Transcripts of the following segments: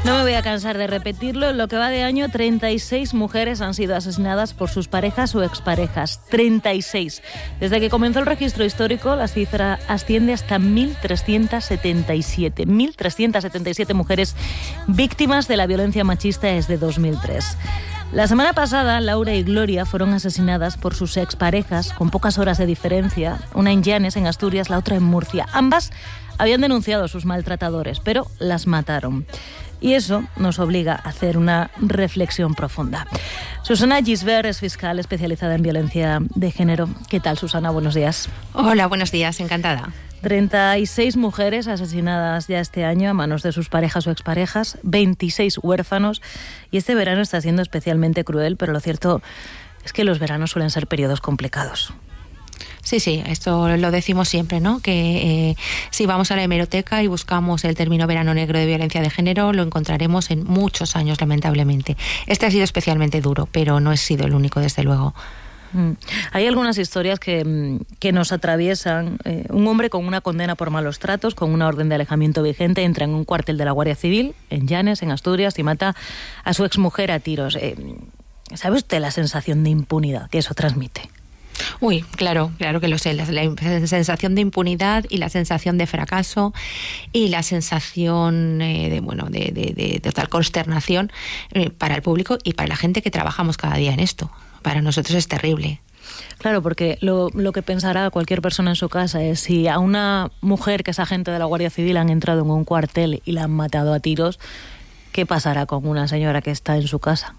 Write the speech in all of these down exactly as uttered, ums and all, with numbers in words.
No me voy a cansar de repetirlo. En lo que va de año, treinta y seis mujeres han sido asesinadas por sus parejas o exparejas. treinta y seis. Desde que comenzó el registro histórico, la cifra asciende hasta mil trescientas setenta y siete. mil trescientas setenta y siete mujeres víctimas de la violencia machista desde dos mil tres. La semana pasada, Laura y Gloria fueron asesinadas por sus exparejas con pocas horas de diferencia, una en Llanes, en Asturias, la otra en Murcia. Ambas habían denunciado a sus maltratadores, pero las mataron. Y eso nos obliga a hacer una reflexión profunda. Susana Gisbert es fiscal especializada en violencia de género. ¿Qué tal, Susana? Buenos días. Hola, buenos días, encantada. treinta y seis mujeres asesinadas ya este año a manos de sus parejas o exparejas, veintiséis huérfanos, y este verano está siendo especialmente cruel, pero lo cierto es que los veranos suelen ser periodos complicados. Sí, sí, esto lo decimos siempre, ¿no? Que eh, si vamos a la hemeroteca y buscamos el término verano negro de violencia de género, lo encontraremos en muchos años, lamentablemente. Este ha sido especialmente duro, pero no ha sido el único, desde luego. Mm. Hay algunas historias que, que nos atraviesan. Eh, un hombre con una condena por malos tratos, con una orden de alejamiento vigente, entra en un cuartel de la Guardia Civil, en Llanes, en Asturias, y mata a su exmujer a tiros. Eh, ¿Sabe usted la sensación de impunidad que eso transmite? Uy, claro, claro que lo sé. La, la sensación de impunidad y la sensación de fracaso y la sensación eh, de, bueno, de, de, de total consternación eh, para el público y para la gente que trabajamos cada día en esto. Para nosotros es terrible. Claro, porque lo, lo que pensará cualquier persona en su casa es si a una mujer que es agente de la Guardia Civil han entrado en un cuartel y la han matado a tiros, ¿qué pasará con una señora que está en su casa?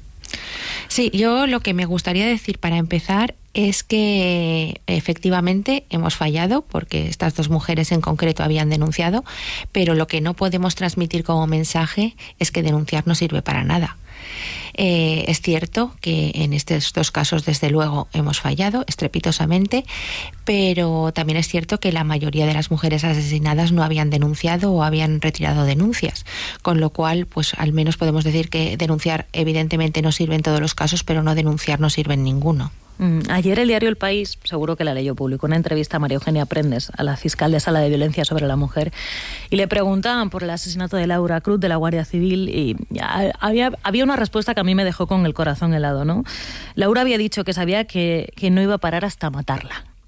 Sí, yo lo que me gustaría decir para empezar es que efectivamente hemos fallado porque estas dos mujeres en concreto habían denunciado, pero lo que no podemos transmitir como mensaje es que denunciar no sirve para nada. Eh, es cierto que en estos dos casos, desde luego, hemos fallado estrepitosamente, pero también es cierto que la mayoría de las mujeres asesinadas no habían denunciado o habían retirado denuncias, con lo cual, pues al menos podemos decir que denunciar evidentemente no sirve en todos los casos, pero no denunciar no sirve en ninguno. Ayer el diario El País, seguro que la leyó, publicó una entrevista a María Eugenia Prendes, a la fiscal de Sala de Violencia sobre la Mujer, y le preguntaban por el asesinato de Laura Cruz de la Guardia Civil, y había, había una respuesta que a mí me dejó con el corazón helado, ¿no? Laura había dicho que sabía que, que no iba a parar hasta matarla,